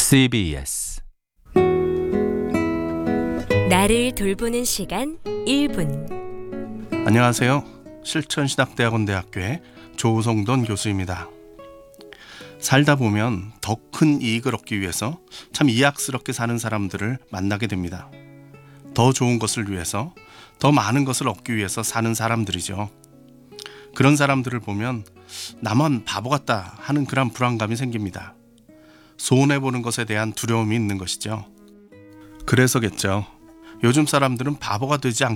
CBS 나를 돌보는 시간 1분. 안녕하세요. 실천신학대학원대학교의 조성돈 교수입니다. 살다 보면 더 큰 이익을 얻기 위해서 참 이악스럽게 사는 사람들을 만나게 됩니다. 더 좋은 것을 위해서, 더 많은 것을 얻기 위해서 사는 사람들이죠. 그런 사람들을 보면 나만 바보 같다 하는 그런 불안감이 생깁니다. 손해보는 것에 대한 두려움이 있는 것이죠. 그래서겠죠. 요즘 사람들은 바보가 되지